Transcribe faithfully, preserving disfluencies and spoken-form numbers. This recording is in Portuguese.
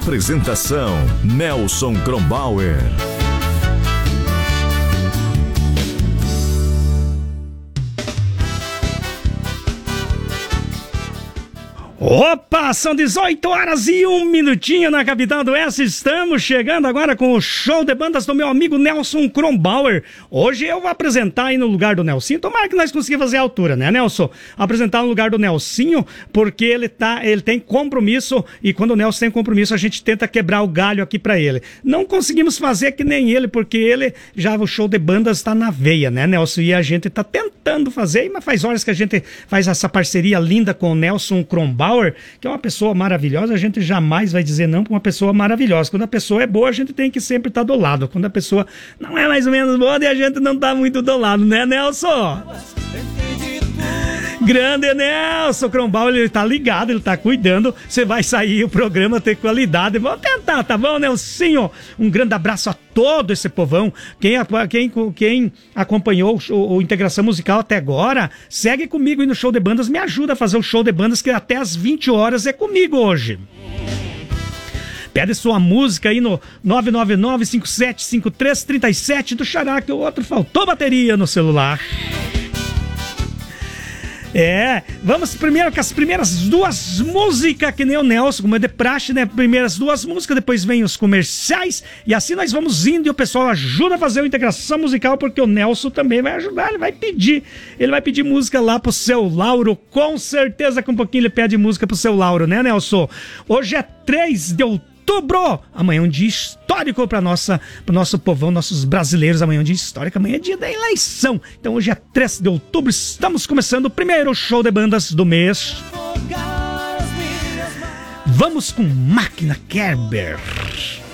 Apresentação: Nelson Kronbauer. Opa, são dezoito horas e um minutinho na capital do Oeste. Estamos chegando agora com o show de bandas do meu amigo Nelson Kronbauer. Hoje eu vou apresentar aí no lugar do Nelsinho. Tomara que nós consigamos fazer a altura, né, Nelson? Apresentar no lugar do Nelsinho, porque ele, tá, ele tem compromisso, e quando o Nelson tem compromisso, a gente tenta quebrar o galho aqui pra ele. Não conseguimos fazer que nem ele, porque ele, já o show de bandas tá na veia, né, Nelson? E a gente tá tentando fazer, mas faz horas que a gente faz essa parceria linda com o Nelson Kronbauer, que é uma pessoa maravilhosa. A gente jamais vai dizer não para uma pessoa maravilhosa. Quando a pessoa é boa, a gente tem que sempre estar do lado. Quando a pessoa não é mais ou menos boa, a gente não tá muito do lado, né, Nelson? Grande Nelson Kronbauer, ele tá ligado, ele tá cuidando. Você vai sair o programa ter qualidade. Vamos tentar, tá bom, Nelsinho? Um grande abraço a todo esse povão. Quem, quem, quem acompanhou o, o Integração Musical até agora, segue comigo aí no show de bandas. Me ajuda a fazer o show de bandas, que até às vinte horas é comigo hoje. Pede sua música aí no nove nove nove, cinco sete cinco três, três sete do Xará, que o outro faltou bateria no celular. É, vamos primeiro com as primeiras duas músicas, que nem o Nelson, como é de praxe, né? Primeiras duas músicas, depois vem os comerciais, e assim nós vamos indo, e o pessoal ajuda a fazer a integração musical, porque o Nelson também vai ajudar, ele vai pedir, ele vai pedir música lá pro seu Lauro, com certeza que um pouquinho ele pede música pro seu Lauro, né, Nelson? Hoje é três de outubro. Outubro. Amanhã é um dia histórico para nossa, pro nosso povão, nossos brasileiros. Amanhã é um dia histórico, amanhã é dia da eleição. Então hoje é três de outubro, estamos começando o primeiro show de bandas do mês. Vamos com Máquina Kerber.